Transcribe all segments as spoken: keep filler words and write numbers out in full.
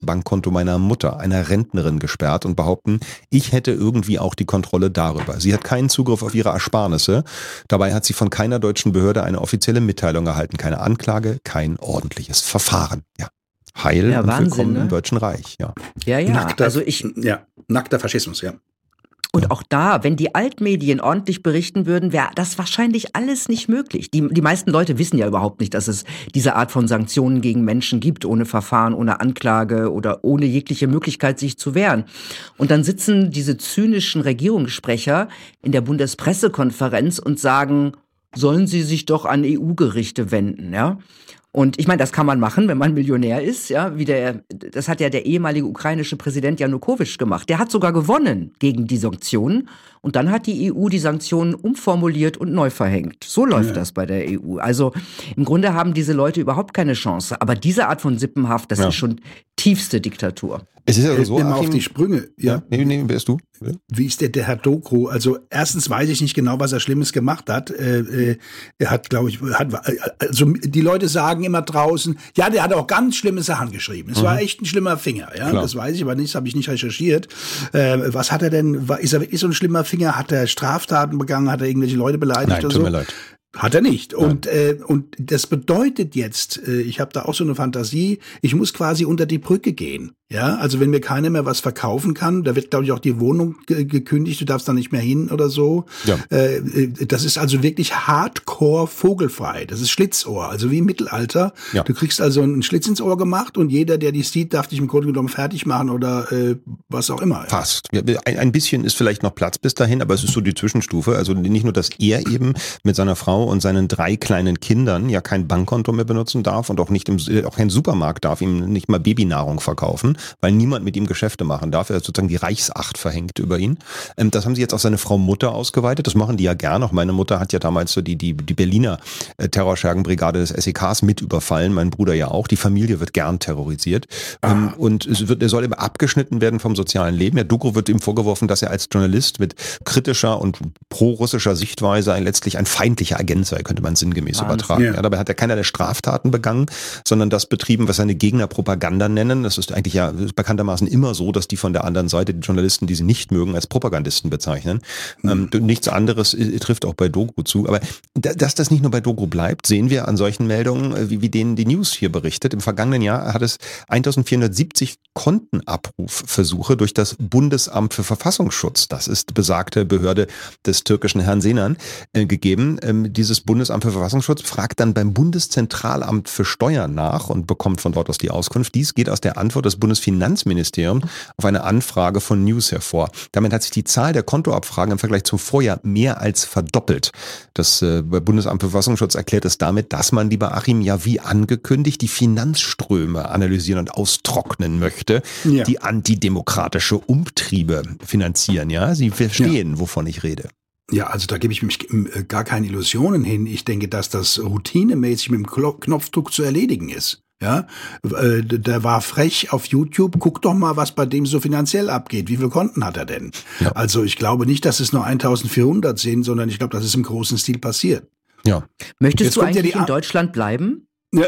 Bankkonto meiner Mutter, einer Rentnerin, gesperrt und behaupten, ich hätte irgendwie auch die Kontrolle darüber. Sie hat keinen Zugriff auf ihre Ersparnisse. Dabei hat sie von keiner deutschen Behörde eine offizielle Mitteilung erhalten. Keine Anklage, kein ordentliches Verfahren. Ja. Heil ja, und Wahnsinn, willkommen ne? im Deutschen Reich. Ja, ja. ja. Nackter, also ich, ja, nackter Faschismus, ja. Und auch da, wenn die Altmedien ordentlich berichten würden, wäre das wahrscheinlich alles nicht möglich. Die, die meisten Leute wissen ja überhaupt nicht, dass es diese Art von Sanktionen gegen Menschen gibt, ohne Verfahren, ohne Anklage oder ohne jegliche Möglichkeit, sich zu wehren. Und dann sitzen diese zynischen Regierungssprecher in der Bundespressekonferenz und sagen, sollen sie sich doch an E U-Gerichte wenden, ja? Und ich meine, das kann man machen, wenn man Millionär ist, ja, wie der, das hat ja der ehemalige ukrainische Präsident Janukowitsch gemacht. Der hat sogar gewonnen gegen die Sanktionen und dann hat die E U die Sanktionen umformuliert und neu verhängt. So läuft ja. das bei der E U. Also im Grunde haben diese Leute überhaupt keine Chance. Aber diese Art von Sippenhaft, das ja. ist schon tiefste Diktatur. Es ist ja so, immer auf die Sprünge. Ja. Nee, nee, wer ist du? Ja. Wie ist der, der Herr Dokru? Also erstens weiß ich nicht genau, was er Schlimmes gemacht hat. Äh, er hat, glaube ich, hat, also die Leute sagen immer draußen, ja, der hat auch ganz schlimme Sachen geschrieben. Es mhm. war echt ein schlimmer Finger. Ja, Klar. Das weiß ich aber nicht, das habe ich nicht recherchiert. Äh, was hat er denn? Ist er wirklich so ein schlimmer Finger? Hat er Straftaten begangen? Hat er irgendwelche Leute beleidigt Nein, oder tut so? Mir leid. Hat er nicht. Und äh, und das bedeutet jetzt, äh, ich habe da auch so eine Fantasie, ich muss quasi unter die Brücke gehen. Ja, also wenn mir keiner mehr was verkaufen kann, da wird, glaube ich, auch die Wohnung ge- gekündigt, du darfst da nicht mehr hin oder so. Ja. Äh, das ist also wirklich hardcore vogelfrei. Das ist Schlitzohr, also wie im Mittelalter. Ja. Du kriegst also einen Schlitz ins Ohr gemacht und jeder, der dich sieht, darf dich im Grunde genommen fertig machen oder äh, was auch immer. Fast. Ja. Ein, ein bisschen ist vielleicht noch Platz bis dahin, aber es ist so die Zwischenstufe. Also nicht nur, dass er eben mit seiner Frau und seinen drei kleinen Kindern ja kein Bankkonto mehr benutzen darf und auch nicht im, auch kein Supermarkt darf ihm nicht mal Babynahrung verkaufen, weil niemand mit ihm Geschäfte machen darf. Er hat sozusagen die Reichsacht verhängt über ihn. Das haben sie jetzt auf seine Frau Mutter ausgeweitet. Das machen die ja gern. Auch meine Mutter hat ja damals so die, die, die Berliner Terrorschergenbrigade des S E Ks mit überfallen. Mein Bruder ja auch. Die Familie wird gern terrorisiert. Ah. Und es wird, er soll eben abgeschnitten werden vom sozialen Leben. Herr Dokru wird ihm vorgeworfen, dass er als Journalist mit kritischer und pro-russischer Sichtweise ein, letztlich ein feindlicher Agent sei, könnte man sinngemäß Wahnsinn. übertragen. Ja. Ja, dabei hat er keinerlei Straftaten begangen, sondern das betrieben, was seine Gegner Propaganda nennen. Das ist eigentlich ja ist bekanntermaßen immer so, dass die von der anderen Seite, die Journalisten, die sie nicht mögen, als Propagandisten bezeichnen. Mhm. Ähm, nichts anderes trifft auch bei Dokru zu. Aber dass das nicht nur bei Dokru bleibt, sehen wir an solchen Meldungen, wie, wie denen die News hier berichtet. Im vergangenen Jahr hat es eintausendvierhundertsiebzig Kontenabrufversuche durch das Bundesamt für Verfassungsschutz, das ist besagte Behörde des türkischen Herrn Senan, äh, gegeben. Ähm, dieses Bundesamt für Verfassungsschutz fragt dann beim Bundeszentralamt für Steuern nach und bekommt von dort aus die Auskunft. Dies geht aus der Antwort des Bundesfinanzministeriums auf eine Anfrage von News hervor. Damit hat sich die Zahl der Kontoabfragen im Vergleich zum Vorjahr mehr als verdoppelt. Das äh, Bundesamt für Verfassungsschutz erklärt es damit, dass man, lieber Achim, ja wie angekündigt, die Finanzströme analysieren und austrocknen möchte, ja. die antidemokratische Umtriebe finanzieren. Ja, Sie verstehen, ja. wovon ich rede. Ja, also da gebe ich mich gar keine Illusionen hin. Ich denke, dass das routinemäßig mit dem Knopfdruck zu erledigen ist. Ja, äh, der war frech auf YouTube. Guck doch mal, was bei dem so finanziell abgeht. Wie viele Konten hat er denn? Ja. Also ich glaube nicht, dass es nur eintausendvierhundert sind, sondern ich glaube, das ist im großen Stil passiert. Ja. Möchtest Jetzt du eigentlich ja in Deutschland bleiben? Ja,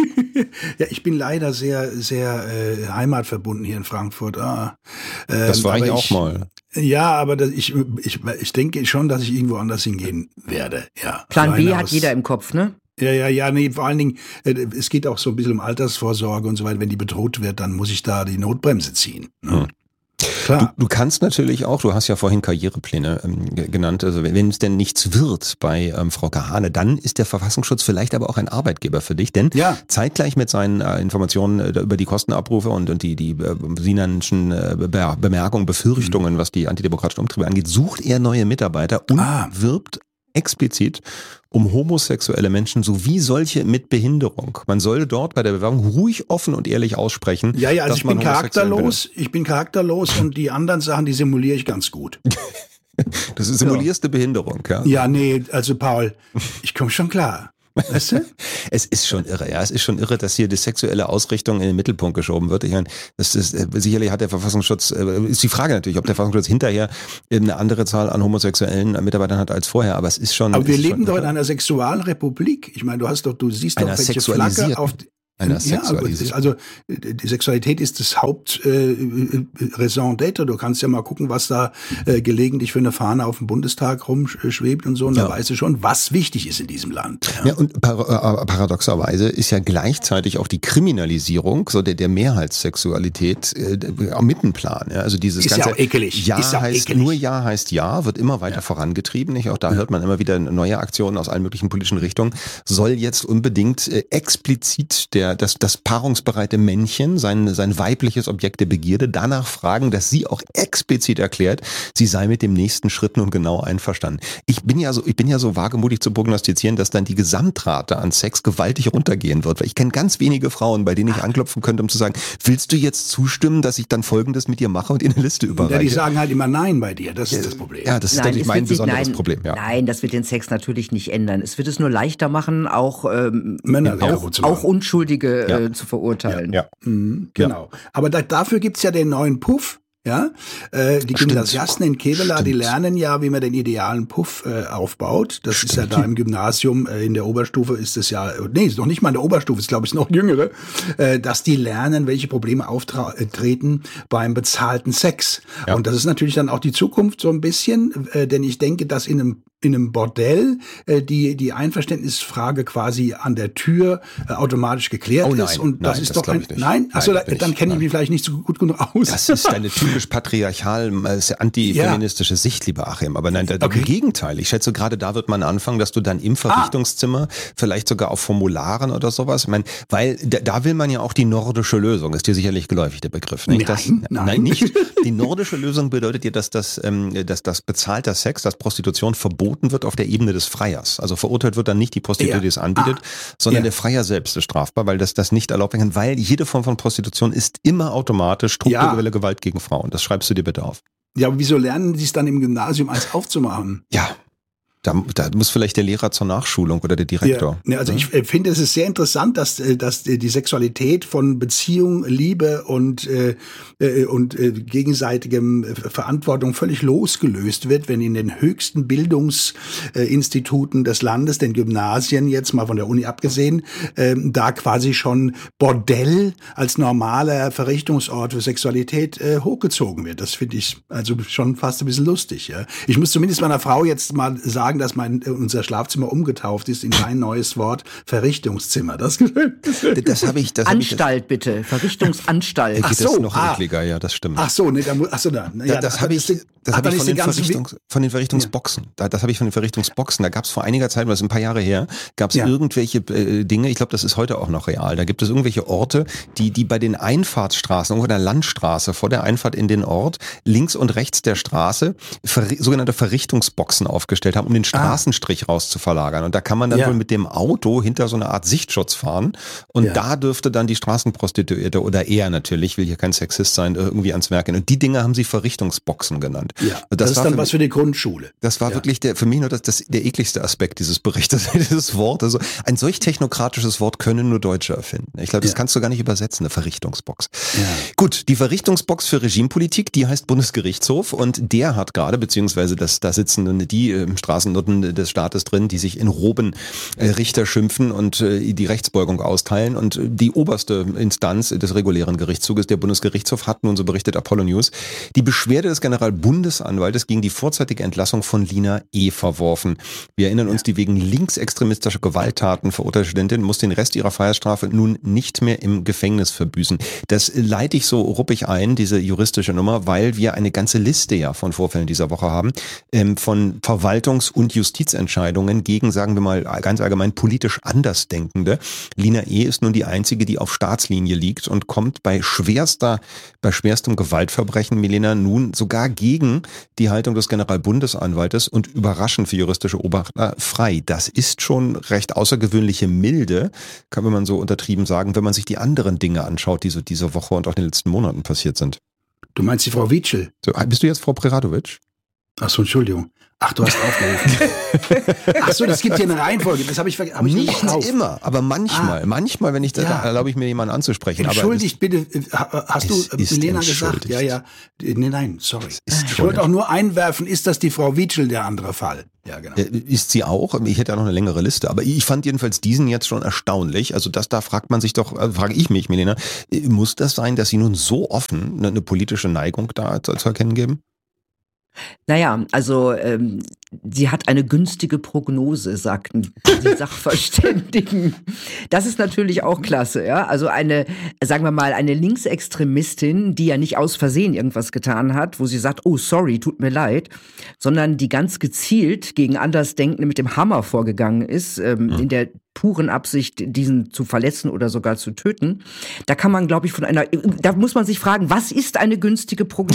ich bin leider sehr, sehr äh, heimatverbunden hier in Frankfurt. Ah, ähm, das war ich auch mal. Ja, aber das, ich, ich, ich denke schon, dass ich irgendwo anders hingehen werde. Ja. Plan B hat jeder im Kopf, ne? Ja, ja, ja, nee, vor allen Dingen, äh, es geht auch so ein bisschen um Altersvorsorge und so weiter. Wenn die bedroht wird, dann muss ich da die Notbremse ziehen. Ne? Hm. Klar. Du, du kannst natürlich auch, du hast ja vorhin Karrierepläne ähm, genannt, also wenn es denn nichts wird bei ähm, Frau Kahane, dann ist der Verfassungsschutz vielleicht aber auch ein Arbeitgeber für dich, denn ja. zeitgleich mit seinen äh, Informationen äh, über die Kostenabrufe und, und die, die äh, Sinanschen äh, Be- Bemerkungen, Befürchtungen, mhm. was die antidemokratischen Umtriebe angeht, sucht er neue Mitarbeiter und ah. wirbt explizit um homosexuelle Menschen sowie solche mit Behinderung. Man soll dort bei der Bewerbung ruhig offen und ehrlich aussprechen. Ja, ja, also dass ich bin man charakterlos, ich bin charakterlos und die anderen Sachen, die simuliere ich ganz gut. Das ist simulierste ja. Behinderung, ja? Ja, nee, also Paul, ich komme schon klar. Weißt du? Es ist schon irre, ja. Es ist schon irre, dass hier die sexuelle Ausrichtung in den Mittelpunkt geschoben wird. Ich meine, das ist, sicherlich hat der Verfassungsschutz, ist die Frage natürlich, ob der Verfassungsschutz hinterher eine andere Zahl an homosexuellen Mitarbeitern hat als vorher, aber es ist schon. Aber wir leben doch in einer Sexualrepublik. Ich meine, du hast doch, du siehst doch, welche Flagge auf, einer Ja, Sexualisierung. also die Sexualität ist das Haupt äh, Raison d'être. Du kannst ja mal gucken, was da äh, gelegentlich für eine Fahne auf dem Bundestag rumschwebt und so. Und ja. da weißt du schon, was wichtig ist in diesem Land. Ja, ja und par- paradoxerweise ist ja gleichzeitig auch die Kriminalisierung so der, der Mehrheitssexualität äh, am Mittenplan. Ja? Also dieses ist ganze ja auch ekelig. Ja ist ja auch heißt ekelig. nur Ja heißt Ja, wird immer weiter ja. vorangetrieben. Nicht? Auch da ja. hört man immer wieder neue Aktionen aus allen möglichen politischen Richtungen. Soll jetzt unbedingt äh, explizit der Das, das paarungsbereite Männchen, sein, sein weibliches Objekt der Begierde, danach fragen, dass sie auch explizit erklärt, sie sei mit dem nächsten Schritt nun genau einverstanden. Ich bin ja so, ich bin ja so wagemutig zu prognostizieren, dass dann die Gesamtrate an Sex gewaltig runtergehen wird, weil ich kenne ganz wenige Frauen, bei denen ich anklopfen könnte, um zu sagen, willst du jetzt zustimmen, dass ich dann Folgendes mit dir mache und in eine Liste überreiche? Ja, die sagen halt immer Nein bei dir, das ist das Problem. Ja, das ist nein, natürlich mein nicht, besonderes nein, Problem. Ja. Nein, das wird den Sex natürlich nicht ändern. Es wird es nur leichter machen, auch, ähm, Männer auch, auch Unschuldige Ja. Äh, zu verurteilen. Ja, ja. Mhm, genau. Ja. Aber da, dafür gibt's ja den neuen Puff. Ja, äh, die Gymnasiasten in Kevela, Stimmt. die lernen ja, wie man den idealen Puff äh, aufbaut. Das Stimmt. ist ja da im Gymnasium, äh, in der Oberstufe ist es ja, nee, ist noch nicht mal in der Oberstufe, ist glaube ich noch jüngere, äh, dass die lernen, welche Probleme auftreten beim bezahlten Sex. Ja. Und das ist natürlich dann auch die Zukunft so ein bisschen, äh, denn ich denke, dass in einem in einem Bordell äh, die die Einverständnisfrage quasi an der Tür äh, automatisch geklärt oh nein, ist und das nein, ist das doch ein nicht. nein, achso, nein, da, dann kenne ich mich vielleicht nicht so gut genug aus. Das ist eine typisch patriarchal, äh, antifeministische ja. Sicht, lieber Achim. Aber nein, da, okay. im Gegenteil. Ich schätze, gerade da wird man anfangen, dass du dann im Verrichtungszimmer, ah. vielleicht sogar auf Formularen oder sowas, ich meine, weil da, da will man ja auch die nordische Lösung, ist dir sicherlich geläufig der Begriff, nicht? Nein, das, nein. nein, nicht. Die nordische Lösung bedeutet ja, dass das, ähm, dass das bezahlter Sex, dass Prostitution verboten wird auf der Ebene des Freiers. Also verurteilt wird dann nicht die Prostituierte, ja. die es anbietet, ah. sondern ja. der Freier selbst ist strafbar, weil das das nicht erlaubt werden kann, weil jede Form von Prostitution ist immer automatisch strukturelle ja. Gewalt gegen Frauen. Das schreibst du dir bitte auf. Ja, aber wieso lernen die es dann im Gymnasium als aufzumachen? Ja. Da, da muss vielleicht der Lehrer zur Nachschulung oder der Direktor. Ja, also ich finde, es ist sehr interessant, dass, dass die Sexualität von Beziehung, Liebe und, äh, und äh, gegenseitigem Verantwortung völlig losgelöst wird, wenn in den höchsten Bildungsinstituten des Landes, den Gymnasien jetzt mal von der Uni abgesehen, äh, da quasi schon Bordell als normaler Verrichtungsort für Sexualität äh, hochgezogen wird. Das finde ich also schon fast ein bisschen lustig. Ja. Ich muss zumindest meiner Frau jetzt mal sagen, dass mein, unser Schlafzimmer umgetauft ist in ein neues Wort, Verrichtungszimmer. Das, das habe ich. Das Anstalt hab ich, das, bitte, Verrichtungsanstalt. Ach so, das ist noch ah. ekliger, ja, das stimmt. Ach so, ne, da, ach so, da. Ja, das das habe ich, das hab ich von, den Verrichtungs, von den Verrichtungsboxen. Ja. Da, das habe ich von den Verrichtungsboxen. Da gab es vor einiger Zeit, das ist ein paar Jahre her, gab es ja. irgendwelche äh, Dinge, ich glaube, das ist heute auch noch real. Da gibt es irgendwelche Orte, die, die bei den Einfahrtsstraßen, irgendwo der Landstraße, vor der Einfahrt in den Ort, links und rechts der Straße, ver, sogenannte Verrichtungsboxen aufgestellt haben, um den Straßenstrich ah. raus zu verlagern. Und da kann man dann ja. wohl mit dem Auto hinter so eine Art Sichtschutz fahren. Und ja. da dürfte dann die Straßenprostituierte oder er natürlich, will hier kein Sexist sein, irgendwie ans Werk gehen. Und die Dinge haben sie Verrichtungsboxen genannt. Ja, das, das ist dann für was für die Grundschule. Das war ja. wirklich der, für mich nur das, das, der ekligste Aspekt dieses Berichtes, dieses Wort. Also ein solch technokratisches Wort können nur Deutsche erfinden. Ich glaube, das ja. kannst du gar nicht übersetzen, eine Verrichtungsbox. Ja. Gut, die Verrichtungsbox für Regimepolitik, die heißt Bundesgerichtshof und der hat gerade, beziehungsweise das, da sitzen die im Straßennutten des Staates drin, die sich in Roben äh, Richter schimpfen und äh, die Rechtsbeugung austeilen. Und die oberste Instanz des regulären Gerichtszuges, der Bundesgerichtshof, hat nun, so berichtet Apollo News, die Beschwerde des Generalbundesanwaltes gegen die vorzeitige Entlassung von Lina E. verworfen. Wir erinnern uns, die wegen linksextremistischer Gewalttaten verurteilte Studentin muss den Rest ihrer Freiheitsstrafe nun nicht mehr im Gefängnis verbüßen. Das leite ich so ruppig ein, diese juristische Nummer, weil wir eine ganze Liste ja von Vorfällen dieser Woche haben, ähm, von Verwaltungs- und Justizentscheidungen gegen, sagen wir mal, ganz allgemein politisch Andersdenkende. Lina E. ist nun die einzige, die auf Staatslinie liegt und kommt bei schwerster, bei schwerstem Gewaltverbrechen, Milena, nun sogar gegen die Haltung des Generalbundesanwaltes und überraschend für juristische Beobachter frei. Das ist schon recht außergewöhnliche Milde, kann man so untertrieben sagen, wenn man sich die anderen Dinge anschaut, die so diese Woche und auch in den letzten Monaten passiert sind. Du meinst die Frau Wietschel? So, bist du jetzt Frau Preradovic? Ach so, Entschuldigung. Ach, du hast aufgerufen. Ach so, das gibt hier eine Reihenfolge. Das habe ich, hab ich nicht immer, aber manchmal. Ah. Manchmal, wenn ich das, ja. erlaube ich mir jemanden anzusprechen. Entschuldigt, aber bitte. Hast du Milena gesagt? Entschuldigt. Ja, ja. Nee, nein, sorry. Es ist Ich wollte auch nur einwerfen, ist das die Frau Wietschel, der andere Fall? Ja, genau. Ist sie auch? Ich hätte ja noch eine längere Liste, aber ich fand jedenfalls diesen jetzt schon erstaunlich. Also das, da fragt man sich doch, also frage ich mich, Milena, muss das sein, dass sie nun so offen eine, eine politische Neigung da zu, zu erkennen geben? Naja, also ähm, sie hat eine günstige Prognose, sagten die Sachverständigen. Das ist natürlich auch klasse, ja. Also eine, sagen wir mal, eine Linksextremistin, die ja nicht aus Versehen irgendwas getan hat, wo sie sagt, oh sorry, tut mir leid, sondern die ganz gezielt gegen Andersdenkende mit dem Hammer vorgegangen ist, ähm, mhm. in der puren Absicht, diesen zu verletzen oder sogar zu töten. Da kann man, glaube ich, von einer, da muss man sich fragen, was ist eine günstige Prognose?